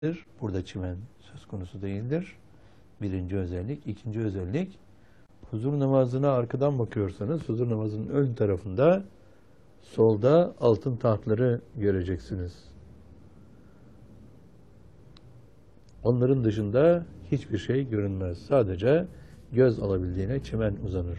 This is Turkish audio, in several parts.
Burada çimen söz konusu değildir. Birinci özellik. İkinci özellik, huzur namazına arkadan bakıyorsanız, huzur namazının ön tarafında solda altın tahtları göreceksiniz. Onların dışında hiçbir şey görünmez. Sadece göz alabildiğine çimen uzanır.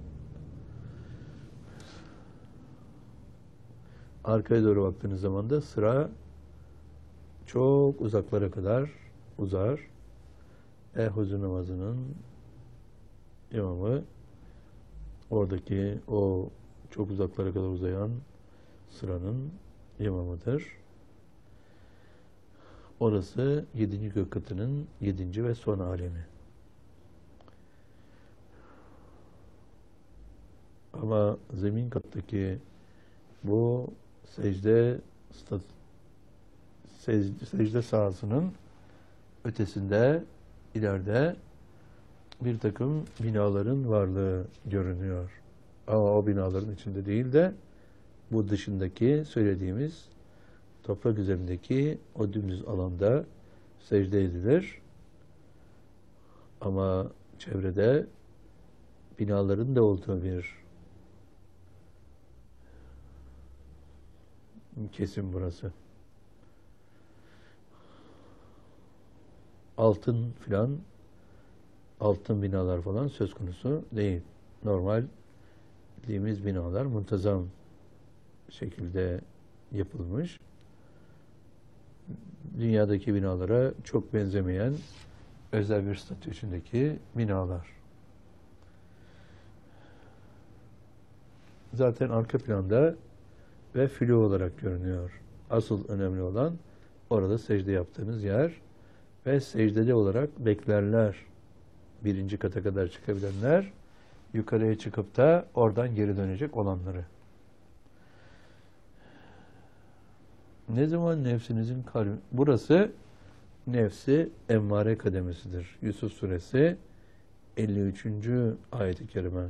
Arkaya doğru baktığınız zaman da sıra çok uzaklara kadar uzar. Huzur namazının imamı oradaki o çok uzaklara kadar uzayan sıranın imamıdır. Orası 7. gök katının 7. ve son alemi. Ama zemin kattaki bu secde sahasının ötesinde, ileride bir takım binaların varlığı görünüyor. Ama o binaların içinde değil de bu dışındaki söylediğimiz toprak üzerindeki o dümdüz alanda secde edilir. Ama çevrede binaların da olduğu bir kesim burası. Altın filan, altın binalar falan söz konusu değil. Normal bildiğimiz binalar muntazam şekilde yapılmış. Dünyadaki binalara çok benzemeyen özel bir statü içindeki binalar. Zaten arka planda ve flu olarak görünüyor. Asıl önemli olan orada secde yaptığınız yer ve secdeli olarak beklerler. 1. kata kadar çıkabilenler, yukarıya çıkıp da oradan geri dönecek olanları. Ne zaman nefsinizin kalbi... Burası nefsi emmare kademesidir. Yusuf suresi 53. ayet-i kerime.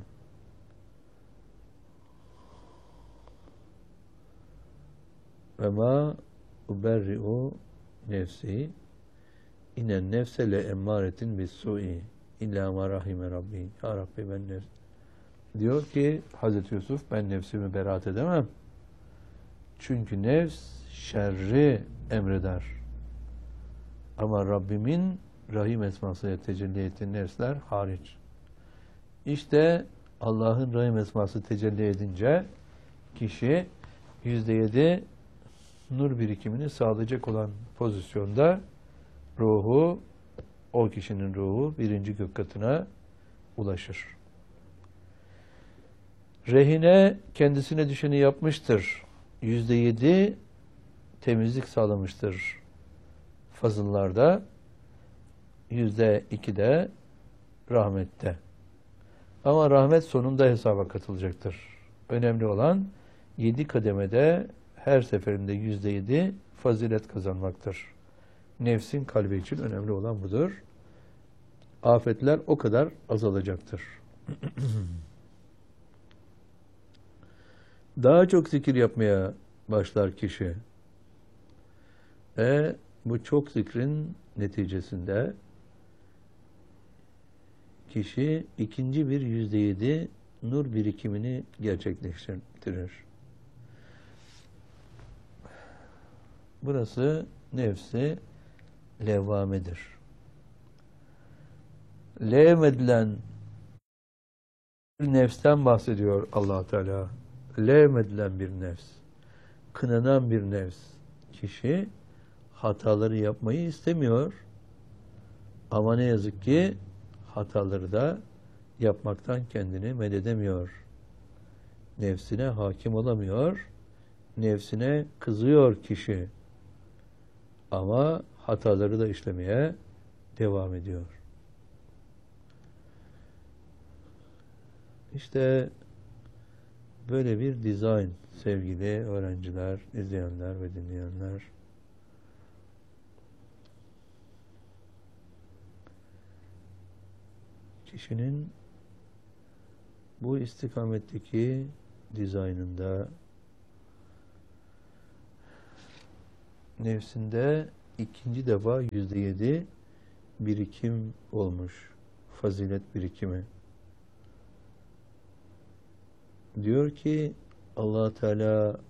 Ve ma uberri'u nefsi inen nefse le emmâretin bis-su'i illa ma rahime rabbi. Ya Rabbi, ben nefs... Diyor ki Hazreti Yusuf, ben nefsimi beraat edemem. Çünkü nefs şerri emreder. Ama Rabbimin Rahim esmasıyla tecelli ettiği nefsler hariç. İşte Allah'ın Rahim esması tecelli edince kişi %7 nur birikimini sağlayacak olan pozisyonda ruhu, o kişinin ruhu 1. gök katına ulaşır. Rehine kendisine düşeni yapmıştır. %7 temizlik sağlamıştır fazıllarda, %2 de rahmette. Ama rahmet sonunda hesaba katılacaktır. Önemli olan 7 kademede her seferinde %7 fazilet kazanmaktır. Nefsin kalbi için önemli olan budur. Afetler o kadar azalacaktır. Daha çok zikir yapmaya başlar kişi. Bu çok zikrin neticesinde kişi ikinci bir %7 nur birikimini gerçekleştirir. Burası nefsi levvamedir. Levmedilen bir nefsten bahsediyor Allah Teala. Levmedilen bir nefs, kınanan bir nefs. Kişi hataları yapmayı istemiyor. Ama ne yazık ki hataları da yapmaktan kendini meddedemiyor. Nefsine hakim olamıyor. Nefsine kızıyor kişi. Ama hataları da işlemeye devam ediyor. İşte böyle bir dizayn sevgili öğrenciler, izleyenler ve dinleyenler. Kişinin bu istikametteki dizaynında nefsinde ikinci defa %7 birikim olmuş. Fazilet birikimi. Diyor ki Allah Teala